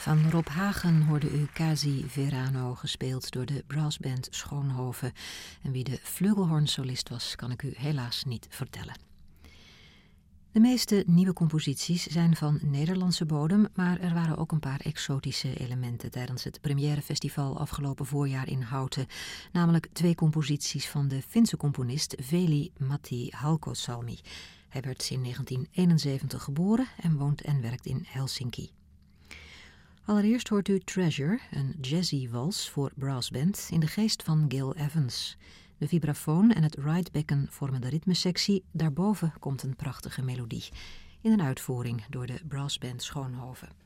Van Rob Hagen hoorde u Casi Verano, gespeeld door de brassband Schoonhoven. En wie de flugelhornsolist was, kan ik u helaas niet vertellen. De meeste nieuwe composities zijn van Nederlandse bodem, maar er waren ook een paar exotische elementen tijdens het premièrefestival afgelopen voorjaar in Houten. Namelijk 2 composities van de Finse componist Veli-Matti Halkosalmi. Hij werd in 1971 geboren en woont en werkt in Helsinki. Allereerst hoort u Treasure, een jazzy wals voor brassband in de geest van Gil Evans. De vibrafoon en het right becken vormen de ritmesectie. Daarboven komt een prachtige melodie in een uitvoering door de brassband Schoonhoven.